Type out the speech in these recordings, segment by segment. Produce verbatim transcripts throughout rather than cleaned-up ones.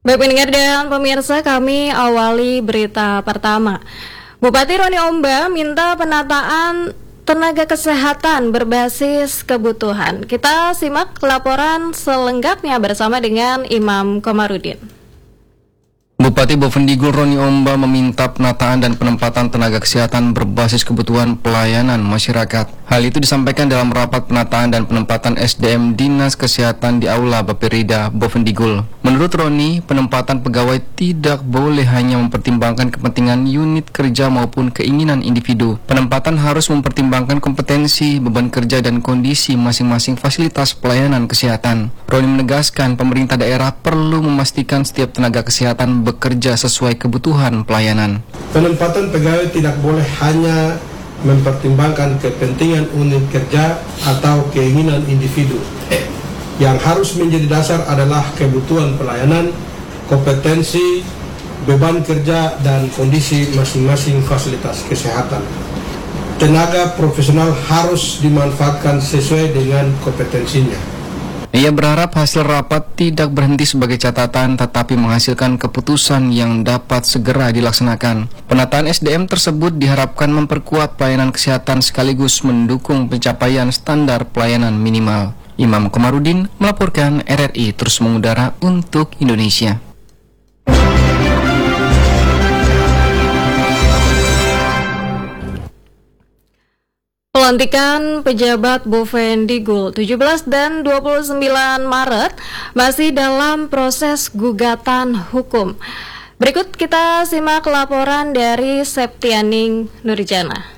Baik pendengar dan pemirsa, kami awali berita pertama. Bupati Roni Omba minta penataan tenaga kesehatan berbasis kebutuhan. Kita simak laporan selengkapnya bersama dengan Imam Komarudin. Bupati Bovendigul Roni Omba meminta penataan dan penempatan tenaga kesehatan berbasis kebutuhan pelayanan masyarakat. Hal itu disampaikan dalam rapat penataan dan penempatan S D M Dinas Kesehatan di Aula Bapirida Bovendigul. Menurut Roni, penempatan pegawai tidak boleh hanya mempertimbangkan kepentingan unit kerja maupun keinginan individu. Penempatan harus mempertimbangkan kompetensi, beban kerja, dan kondisi masing-masing fasilitas pelayanan kesehatan. Roni menegaskan pemerintah daerah perlu memastikan setiap tenaga kesehatan bekerja sesuai kebutuhan pelayanan. Penempatan pegawai tidak boleh hanya mempertimbangkan kepentingan unit kerja atau keinginan individu. Yang harus menjadi dasar adalah kebutuhan pelayanan, kompetensi, beban kerja, dan kondisi masing-masing fasilitas kesehatan. Tenaga profesional harus dimanfaatkan sesuai dengan kompetensinya. Ia berharap hasil rapat tidak berhenti sebagai catatan, tetapi menghasilkan keputusan yang dapat segera dilaksanakan. Penataan S D M tersebut diharapkan memperkuat pelayanan kesehatan sekaligus mendukung pencapaian standar pelayanan minimal. Imam Komarudin melaporkan R R I terus mengudara untuk Indonesia. Pelantikan pejabat Bovendigul tujuh belas dan dua puluh sembilan Maret masih dalam proses gugatan hukum. Berikut kita simak laporan dari Septianing Nurjana.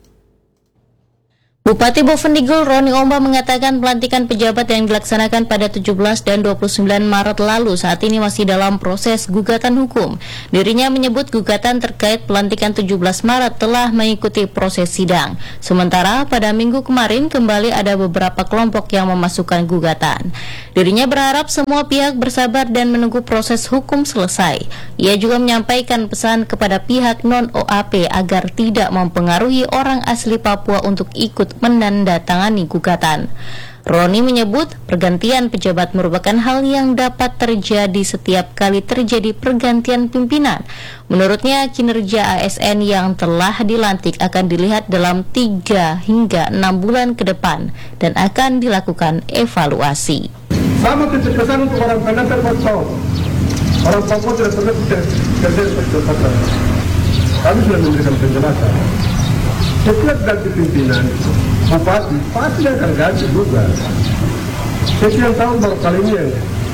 Bupati Bovendigul Roni Omba mengatakan pelantikan pejabat yang dilaksanakan pada tujuh belas dan dua puluh sembilan Maret lalu saat ini masih dalam proses gugatan hukum. Dirinya menyebut gugatan terkait pelantikan tujuh belas Maret telah mengikuti proses sidang. Sementara pada minggu kemarin kembali ada beberapa kelompok yang memasukkan gugatan. Dirinya berharap semua pihak bersabar dan menunggu proses hukum selesai. Ia juga menyampaikan pesan kepada pihak non-O A P agar tidak mempengaruhi orang asli Papua untuk ikut menandatangani gugatan. Roni menyebut pergantian pejabat merupakan hal yang dapat terjadi setiap kali terjadi pergantian pimpinan. Menurutnya kinerja A S N yang telah dilantik akan dilihat dalam tiga hingga enam bulan ke depan dan akan dilakukan evaluasi. Sama kecerdasan untuk orang pendatang Papua. Orang Papua tidak pernah kerja seperti Papua. Kami sudah memberikan penjelasan. Setiap ganti pimpinan, bupati pasti akan ganti juga. Sekian tahun baru kali ini yang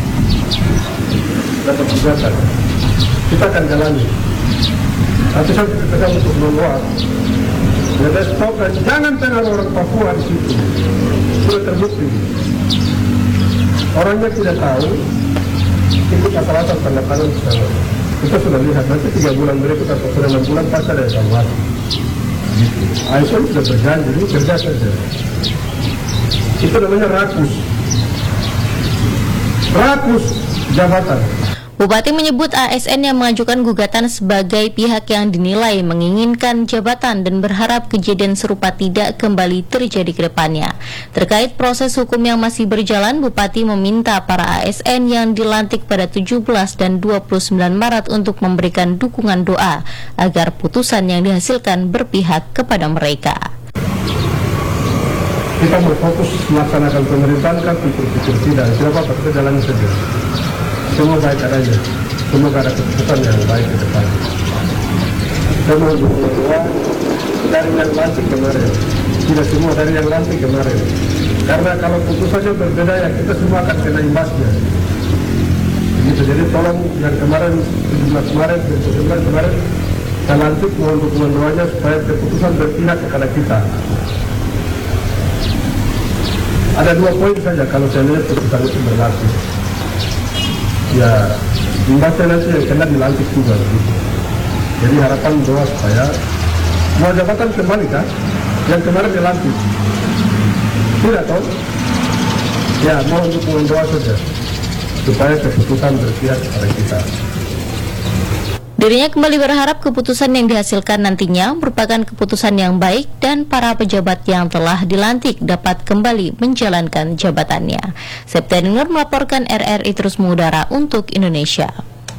dapat gugatan. Kita akan jalani. Tapi saya kita untuk meluar. Jadi stop dan jangan pengaruh orang Papua di situ. Sudah terbukti. Orangnya tidak tahu. Ikut asal-asal tanda tangan sana. Kita sudah lihat nanti tiga bulan berikut atau sudah enam bulan pasti ada evaluasi. A S N sudah berjanji, ini kerja saja. Itu namanya rakus. Rakus jabatan. Bupati menyebut A S N yang mengajukan gugatan sebagai pihak yang dinilai menginginkan jabatan dan berharap kejadian serupa tidak kembali terjadi ke depannya. Terkait proses hukum yang masih berjalan, Bupati meminta para A S N yang dilantik pada tujuh belas dan dua puluh sembilan Maret untuk memberikan dukungan doa agar putusan yang dihasilkan berpihak kepada mereka. Kita berfokus melaksanakan pemerintahan kan pikir-pikir tidak, siapa kita jalani saja. Semua baik adanya, semoga ada keputusan yang baik ke depan. Semua berdoa dari yang lantik kemarin, tidak semua dari yang lantik kemarin. Karena kalau putusannya berbeda ya kita semua akan kena imbasnya. Gitu, jadi tolong yang kemarin tujuh belas kemarin, dua puluh sembilan kemarin, saya lantik mohon dukungan doanya supaya keputusan berpihak kepada kita. Ada dua poin saja kalau saya lihat putusan itu berlaku. Ya, imbasnya nanti yang kena dilantik juga gitu. Jadi harapan doa supaya semua jabatan kembali kan, yang kemarin dilantik. Tidak tahu? Ya, mohon dukungan doa saja supaya keputusan berpihak kepada kita. Dirinya kembali berharap keputusan yang dihasilkan nantinya merupakan keputusan yang baik dan para pejabat yang telah dilantik dapat kembali menjalankan jabatannya. Septianing Nur melaporkan R R I terus mengudara untuk Indonesia.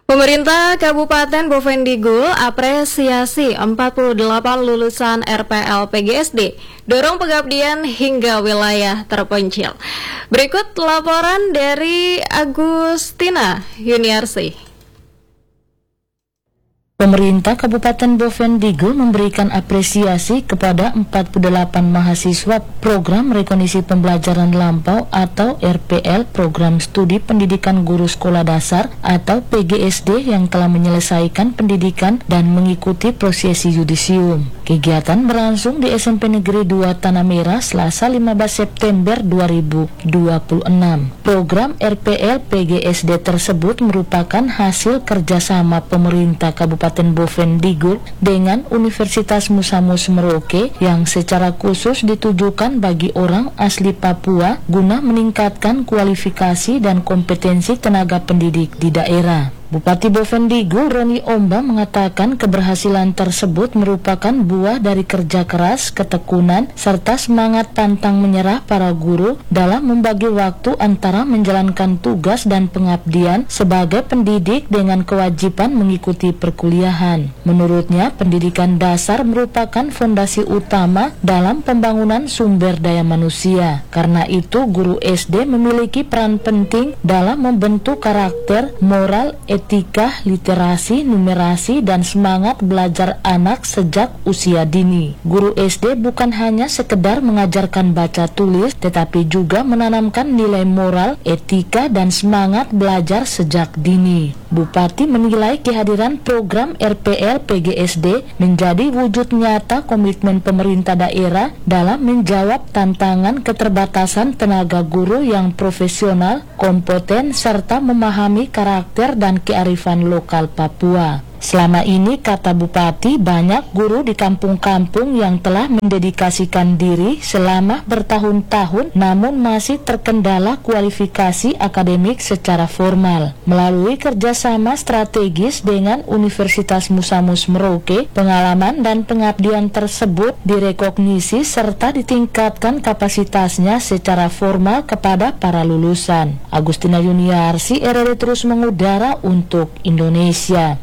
Pemerintah Kabupaten Bovendigul apresiasi empat puluh delapan lulusan R P L P G S D, dorong pengabdian hingga wilayah terpencil. Berikut laporan dari Agustina Yuniarsi. Pemerintah Kabupaten Bovendigul memberikan apresiasi kepada empat puluh delapan mahasiswa Program Rekondisi Pembelajaran Lampau atau R P L, Program Studi Pendidikan Guru Sekolah Dasar atau P G S D yang telah menyelesaikan pendidikan dan mengikuti prosesi yudisium. Kegiatan berlangsung di S M P Negeri dua Tanah Merah Selasa lima belas September dua ribu dua puluh enam. Program R P L P G S D tersebut merupakan hasil kerjasama pemerintah Kabupaten Kabupaten Bovendigul dengan Universitas Musa Mus Merauke yang secara khusus ditujukan bagi orang asli Papua guna meningkatkan kualifikasi dan kompetensi tenaga pendidik di daerah. Bupati Bovendigul Roni Omba mengatakan keberhasilan tersebut merupakan buah dari kerja keras, ketekunan, serta semangat pantang menyerah para guru dalam membagi waktu antara menjalankan tugas dan pengabdian sebagai pendidik dengan kewajiban mengikuti perkuliahan. Menurutnya, pendidikan dasar merupakan fondasi utama dalam pembangunan sumber daya manusia. Karena itu, guru S D memiliki peran penting dalam membentuk karakter, moral, etika, literasi, numerasi, dan semangat belajar anak sejak usia dini. Guru S D bukan hanya sekedar mengajarkan baca tulis, tetapi juga menanamkan nilai moral, etika, dan semangat belajar sejak dini. Bupati menilai kehadiran program R P L P G S D menjadi wujud nyata komitmen pemerintah daerah dalam menjawab tantangan keterbatasan tenaga guru yang profesional, kompeten, serta memahami karakter dan kearifan lokal Papua. Selama ini, kata Bupati, banyak guru di kampung-kampung yang telah mendedikasikan diri selama bertahun-tahun namun masih terkendala kualifikasi akademik secara formal. Melalui kerjasama strategis dengan Universitas Musa Mus Merauke, pengalaman dan pengabdian tersebut direkognisi serta ditingkatkan kapasitasnya secara formal kepada para lulusan. Agustina Yuniarsi, R R I terus mengudara untuk Indonesia.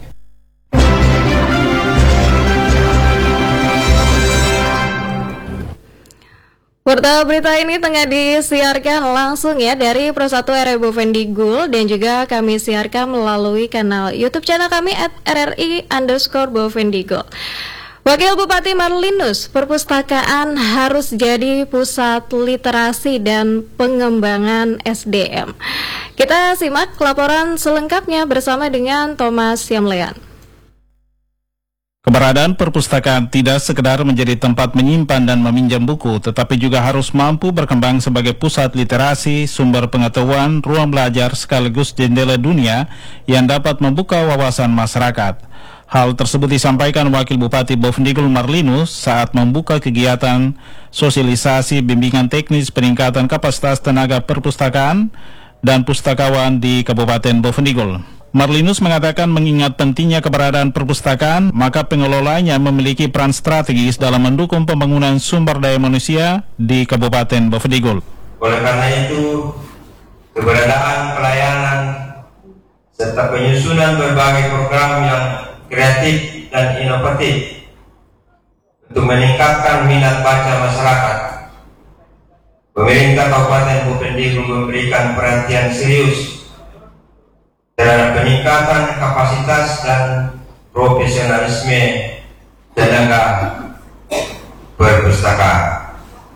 Portal berita ini tengah disiarkan langsung ya dari Pro satu R R I Bovendigul dan juga kami siarkan melalui kanal YouTube channel kami at R R I underscore Bovendigul. Wakil Bupati Marlinus, perpustakaan harus jadi pusat literasi dan pengembangan S D M. Kita simak laporan selengkapnya bersama dengan Thomas Yamlean. Keberadaan perpustakaan tidak sekedar menjadi tempat menyimpan dan meminjam buku, tetapi juga harus mampu berkembang sebagai pusat literasi, sumber pengetahuan, ruang belajar sekaligus jendela dunia yang dapat membuka wawasan masyarakat. Hal tersebut disampaikan Wakil Bupati Bovendigul Marlinus saat membuka kegiatan sosialisasi bimbingan teknis peningkatan kapasitas tenaga perpustakaan dan pustakawan di Kabupaten Bovendigul. Marlinus mengatakan mengingat pentingnya keberadaan perpustakaan, maka pengelolanya memiliki peran strategis dalam mendukung pembangunan sumber daya manusia di Kabupaten Bovendigul. Oleh karena itu, keberadaan pelayanan serta penyusunan berbagai program yang kreatif dan inovatif untuk meningkatkan minat baca masyarakat, pemerintah Kabupaten Bovendigul memberikan perhatian serius terhadap peningkatan kapasitas dan profesionalisme tenaga perpustakaan.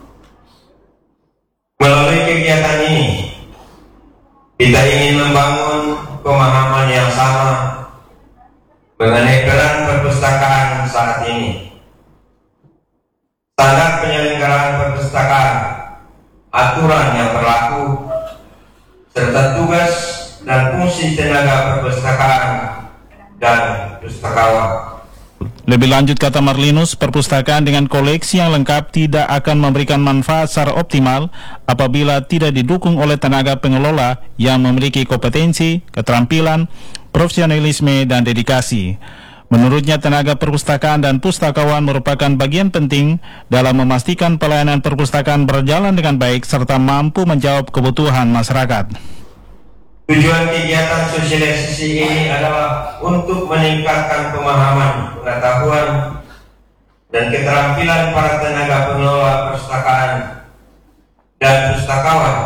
Melalui kegiatan ini, kita ingin membangun pemahaman yang sama mengenai peran perpustakaan saat ini. Standar penyelenggaraan perpustakaan, aturan yang berlaku, serta tugas dan fungsi tenaga perpustakaan dan pustakawan. Lebih lanjut, kata Marlinus, perpustakaan dengan koleksi yang lengkap tidak akan memberikan manfaat secara optimal apabila tidak didukung oleh tenaga pengelola yang memiliki kompetensi, keterampilan, profesionalisme, dan dedikasi. Menurutnya, tenaga perpustakaan dan pustakawan merupakan bagian penting dalam memastikan pelayanan perpustakaan berjalan dengan baik serta mampu menjawab kebutuhan masyarakat. Tujuan kegiatan sosialisasi ini adalah untuk meningkatkan pemahaman, pengetahuan, dan keterampilan para tenaga pengelola perpustakaan dan pustakawan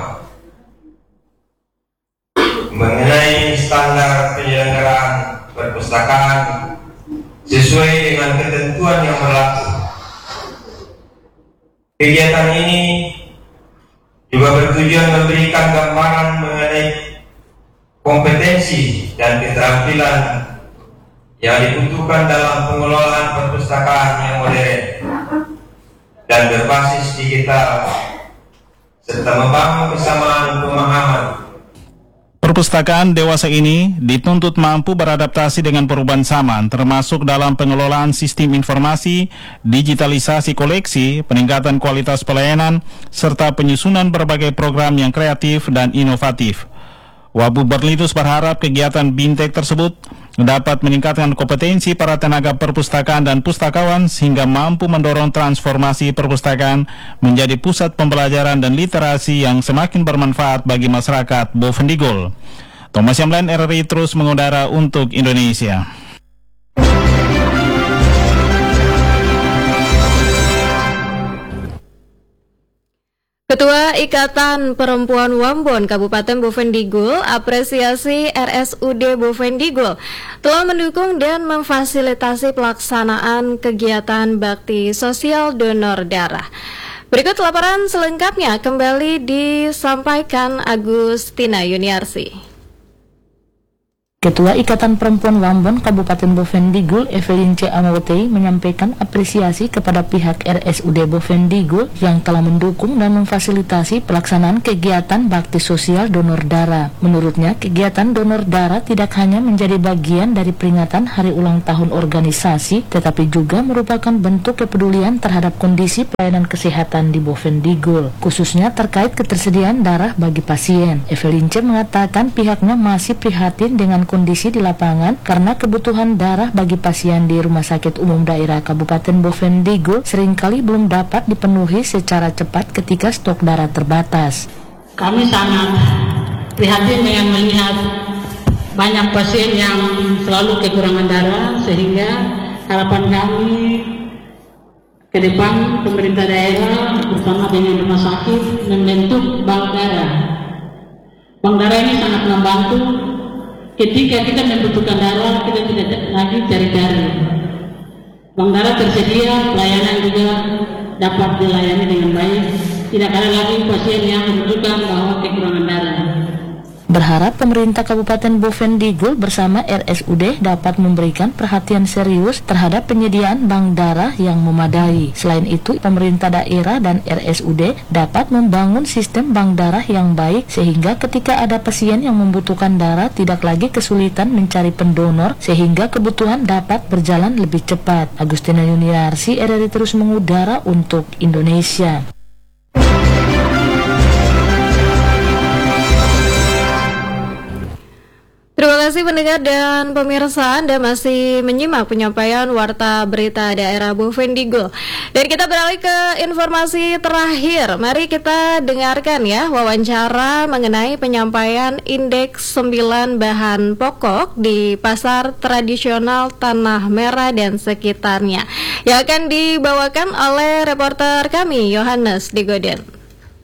mengenai standar penyelenggaraan perpustakaan sesuai dengan ketentuan yang berlaku. Kegiatan ini juga bertujuan memberikan gambaran mengenai kompetensi dan keterampilan yang dibutuhkan dalam pengelolaan perpustakaan yang modern dan berbasis digital, serta membangun kesamaan pemahaman. Perpustakaan dewasa ini dituntut mampu beradaptasi dengan perubahan zaman, termasuk dalam pengelolaan sistem informasi, digitalisasi koleksi, peningkatan kualitas pelayanan, serta penyusunan berbagai program yang kreatif dan inovatif. Wabu Berlitus berharap kegiatan Bintek tersebut dapat meningkatkan kompetensi para tenaga perpustakaan dan pustakawan sehingga mampu mendorong transformasi perpustakaan menjadi pusat pembelajaran dan literasi yang semakin bermanfaat bagi masyarakat Bovendigul. Thomas Yamlan, R R I terus mengudara untuk Indonesia. Ketua Ikatan Perempuan Wambon Kabupaten Bovendigul apresiasi R S U D Bovendigul telah mendukung dan memfasilitasi pelaksanaan kegiatan bakti sosial donor darah. Berikut laporan selengkapnya kembali disampaikan Agustina Yuniarsi. Ketua Ikatan Perempuan Wambon Kabupaten Bovendigul, Evelyn C. Amawatei, menyampaikan apresiasi kepada pihak R S U D Bovendigul yang telah mendukung dan memfasilitasi pelaksanaan kegiatan bakti sosial donor darah. Menurutnya, kegiatan donor darah tidak hanya menjadi bagian dari peringatan hari ulang tahun organisasi, tetapi juga merupakan bentuk kepedulian terhadap kondisi pelayanan kesehatan di Bovendigul, khususnya terkait ketersediaan darah bagi pasien. Evelyn C. mengatakan pihaknya masih prihatin dengan kondisi di lapangan karena kebutuhan darah bagi pasien di Rumah Sakit Umum Daerah Kabupaten Bovendigul seringkali belum dapat dipenuhi secara cepat ketika stok darah terbatas. Kami sangat prihatin dengan melihat banyak pasien yang selalu kekurangan darah, sehingga harapan kami ke depan pemerintah daerah bersama dengan rumah sakit membentuk bank darah. Bank darah ini sangat membantu. Ketika kita membutuhkan darah, kita tidak lagi cari-cari. Bank darah tersedia, pelayanan juga dapat dilayani dengan baik. Tidak ada lagi pasien yang membutuhkan bahwa kekurangan darah. Berharap pemerintah Kabupaten Bovendigul bersama R S U D dapat memberikan perhatian serius terhadap penyediaan bank darah yang memadai. Selain itu, pemerintah daerah dan R S U D dapat membangun sistem bank darah yang baik sehingga ketika ada pasien yang membutuhkan darah tidak lagi kesulitan mencari pendonor sehingga kebutuhan dapat berjalan lebih cepat. Agustina Yuniarsi, R R I terus mengudara untuk Indonesia. Terima kasih pendengar dan pemirsa, Anda masih menyimak penyampaian Warta Berita Daerah Bovendigul. Dan kita beralih ke informasi terakhir. Mari kita dengarkan ya wawancara mengenai penyampaian indeks sembilan bahan pokok di pasar tradisional Tanah Merah dan sekitarnya, yang akan dibawakan oleh reporter kami Yohanes Digoden.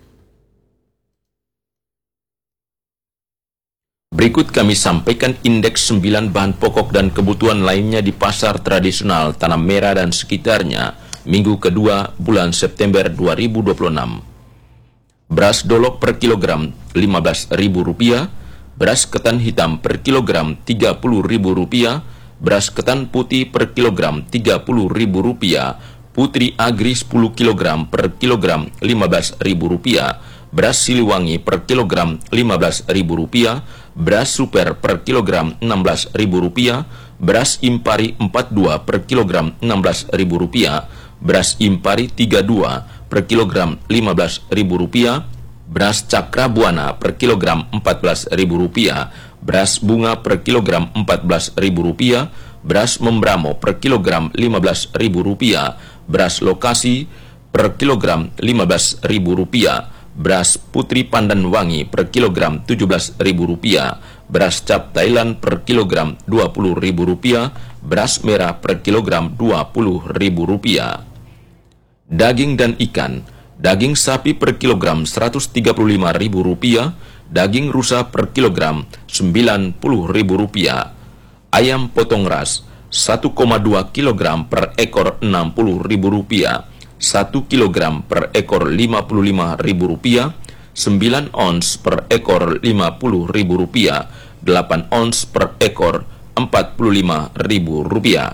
Berikut kami sampaikan indeks sembilan bahan pokok dan kebutuhan lainnya di pasar tradisional Tanah Merah dan sekitarnya minggu kedua bulan September dua ribu dua puluh enam. Beras dolok per kilogram lima belas ribu rupiah, beras ketan hitam per kilogram tiga puluh ribu rupiah, beras ketan putih per kilogram tiga puluh ribu rupiah, putri agri sepuluh kilogram per kilogram lima belas ribu rupiah, beras Siliwangi per kilogram lima belas ribu rupiah, beras super per kilogram enam belas ribu rupiah, beras Impari empat puluh dua per kilogram enam belas ribu rupiah, beras Impari tiga puluh dua per kilogram lima belas ribu rupiah, beras Cakra Buana per kilogram empat belas ribu rupiah, beras bunga per kilogram empat belas ribu rupiah, beras Membramo per kilogram lima belas ribu rupiah, beras Lokasi per kilogram lima belas ribu rupiah, beras putri pandan wangi per kilogram tujuh belas ribu rupiah, beras cap Thailand per kilogram dua puluh ribu rupiah, beras merah per kilogram dua puluh ribu rupiah. Daging dan ikan, daging sapi per kilogram seratus tiga puluh lima ribu rupiah, daging rusa per kilogram sembilan puluh ribu rupiah, ayam potong ras satu koma dua kilogram per ekor enam puluh ribu rupiah, satu kilogram per ekor lima puluh lima ribu rupiah, sembilan ons per ekor lima puluh ribu rupiah, delapan ons per ekor empat puluh lima ribu rupiah.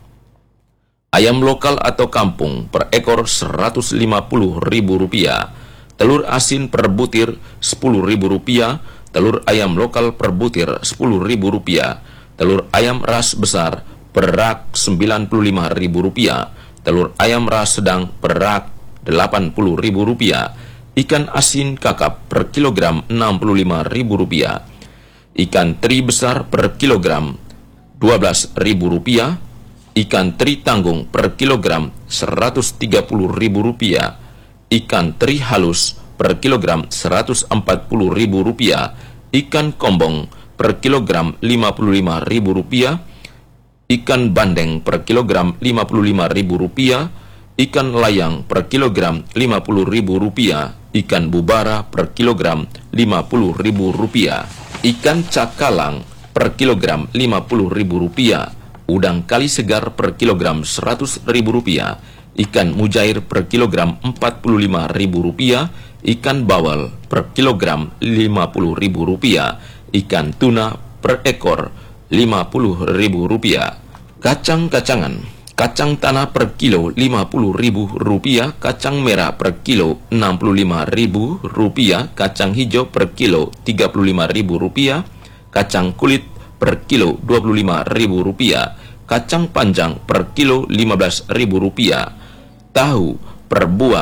Ayam lokal atau kampung per ekor seratus lima puluh ribu rupiah, telur asin per butir sepuluh ribu rupiah, telur ayam lokal per butir sepuluh ribu rupiah, telur ayam ras besar per rak sembilan puluh lima ribu rupiah, telur ayam ras sedang per rak delapan puluh ribu rupiah, ikan asin kakap per kilogram enam puluh lima ribu rupiah, ikan teri besar per kilogram dua belas ribu rupiah, ikan teri tanggung per kilogram seratus tiga puluh ribu rupiah, ikan teri halus per kilogram seratus empat puluh ribu rupiah, ikan kombong per kilogram lima puluh lima ribu rupiah, ikan bandeng per kilogram lima puluh lima ribu rupiah, ikan layang per kilogram lima puluh ribu rupiah, ikan bubara per kilogram lima puluh ribu rupiah, ikan cakalang per kilogram lima puluh ribu rupiah, udang kali segar per kilogram seratus ribu rupiah, ikan mujair per kilogram empat puluh lima ribu rupiah, ikan bawal per kilogram lima puluh ribu rupiah, ikan tuna per ekor lima puluh ribu rupiah. Kacang-kacangan, kacang tanah per kilo lima puluh ribu rupiah, kacang merah per kilo enam puluh lima ribu rupiah, kacang hijau per kilo tiga puluh lima ribu rupiah, kacang kulit per kilo dua puluh lima ribu rupiah, kacang panjang per kilo lima belas ribu rupiah, tahu per buah